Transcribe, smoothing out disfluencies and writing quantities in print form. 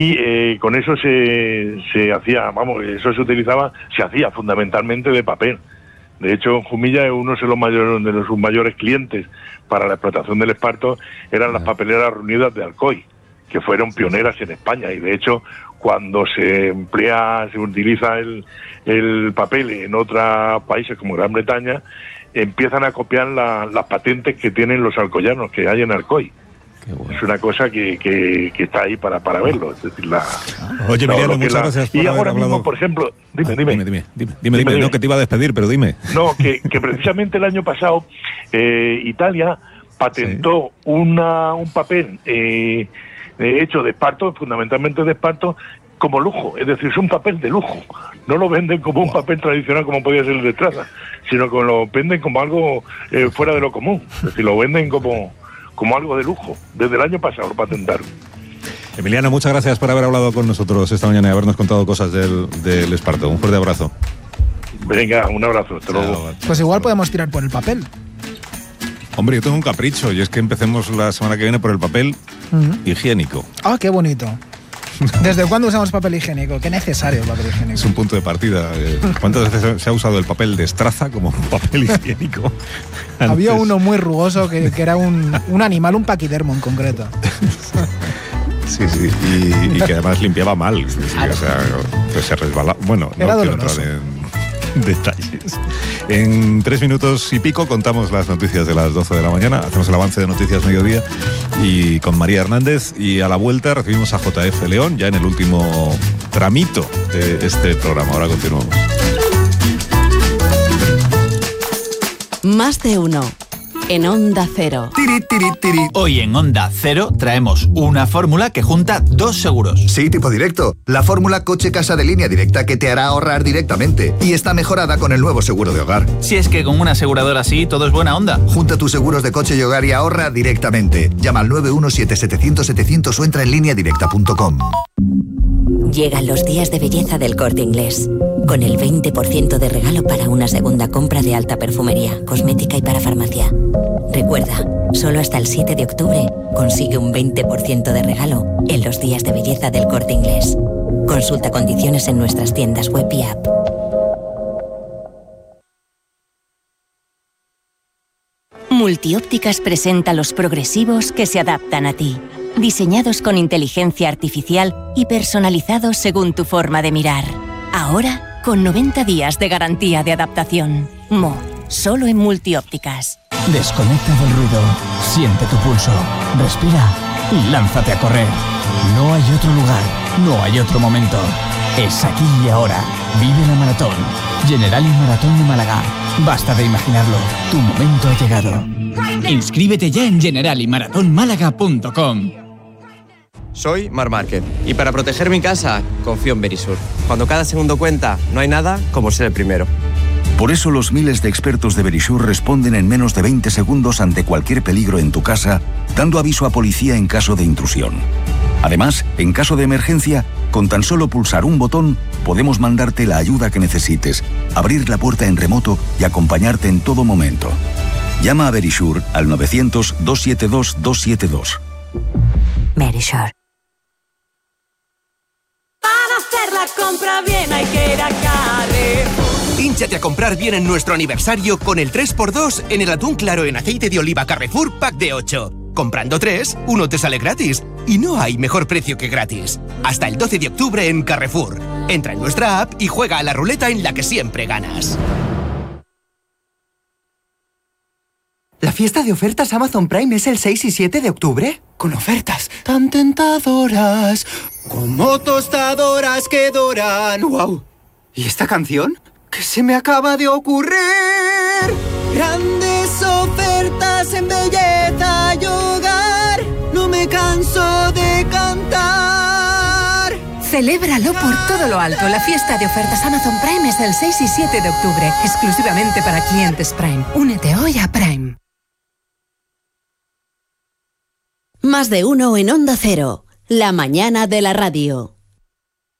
Y con eso se hacía, eso se utilizaba, se hacía fundamentalmente de papel. De hecho, Jumilla, uno de sus mayores clientes para la explotación del esparto eran las papeleras reunidas de Alcoy, que fueron pioneras en España. Y de hecho, cuando se utiliza el papel en otros países como Gran Bretaña, empiezan a copiar las patentes que tienen los alcoyanos, que hay en Alcoy. Bueno. Es una cosa que está ahí para verlo. Es decir, Oye, Emiliano, muchas gracias por y haber ahora mismo, hablado. Por ejemplo, dime. No, que te iba a despedir, pero dime. No, que precisamente el año pasado Italia patentó un papel hecho de esparto, fundamentalmente de esparto, como lujo. Es decir, es un papel de lujo. No lo venden como un papel tradicional como podía ser el de traza, sino que lo venden como algo fuera de lo común. Es decir, lo venden como algo de lujo. Desde el año pasado lo patentaron. Emiliano, muchas gracias por haber hablado con nosotros esta mañana y habernos contado cosas del esparto. Un fuerte abrazo. Venga, un abrazo. Hasta luego. Pues igual podemos tirar por el papel. Hombre, yo tengo un capricho y es que empecemos la semana que viene por el papel higiénico. ¡Ah, qué bonito! ¿Desde cuándo usamos papel higiénico? Qué necesario el papel higiénico. Es un punto de partida. ¿Cuántas veces se ha usado el papel de estraza como papel higiénico? Había uno muy rugoso que era un animal, un paquidermo en concreto. Sí, y que además limpiaba mal. Sí, o sea, pues se resbalaba. Bueno, era no quiero entrar en detalles. En 3 minutos y pico contamos las noticias de las 12 de la mañana. Hacemos el avance de Noticias Mediodía y con María Hernández. Y a la vuelta recibimos a JF León, ya en el último tramito de este programa. Ahora continuamos. Más de uno. En Onda Cero. Hoy en Onda Cero traemos una fórmula que junta 2 seguros. Sí, tipo directo. La fórmula coche-casa de Línea Directa que te hará ahorrar directamente. Y está mejorada con el nuevo seguro de hogar. Si es que con una aseguradora así todo es buena onda. Junta tus seguros de coche y hogar y ahorra directamente. Llama al 917-700-700 o entra en lineadirecta.com. Llegan los días de belleza del Corte Inglés. Con el 20% de regalo para una segunda compra de alta perfumería, cosmética y para farmacia. Recuerda, solo hasta el 7 de octubre consigue un 20% de regalo en los días de belleza del Corte Inglés. Consulta condiciones en nuestras tiendas web y app. Multiópticas presenta los progresivos que se adaptan a ti. Diseñados con inteligencia artificial y personalizados según tu forma de mirar. Ahora, con 90 días de garantía de adaptación. Solo en Multiópticas. Desconecta del ruido, siente tu pulso, respira y lánzate a correr. No hay otro lugar, no hay otro momento. Es aquí y ahora. Vive la maratón. Generali Maratón de Málaga. Basta de imaginarlo, tu momento ha llegado. Inscríbete ya en generaliMaratonmálaga.com. Soy Mar Márquez y para proteger mi casa confío en Verisur. Cuando cada segundo cuenta, no hay nada como ser el primero. Por eso los miles de expertos de Verisur responden en menos de 20 segundos ante cualquier peligro en tu casa, dando aviso a policía en caso de intrusión. Además, en caso de emergencia, con tan solo pulsar un botón, podemos mandarte la ayuda que necesites, abrir la puerta en remoto y acompañarte en todo momento. Llama a Verisur al 900-272-272. Verisur. Para hacer la compra bien hay que ir a Carrefour. Hínchate a comprar bien en nuestro aniversario con el 3x2 en el atún claro en aceite de oliva Carrefour Pack de 8. Comprando 3, uno te sale gratis. Y no hay mejor precio que gratis. Hasta el 12 de octubre en Carrefour. Entra en nuestra app y juega a la ruleta en la que siempre ganas. ¿La fiesta de ofertas Amazon Prime es el 6 y 7 de octubre? Con ofertas tan tentadoras como tostadoras que doran. ¡Wow! ¿Y esta canción? ¿Qué se me acaba de ocurrir? Grandes ofertas en belleza y hogar. No me canso de cantar. Celébralo por todo lo alto. La fiesta de ofertas Amazon Prime es el 6 y 7 de octubre. Exclusivamente para clientes Prime. Únete hoy a Prime. Más de uno en Onda Cero. La mañana de la radio.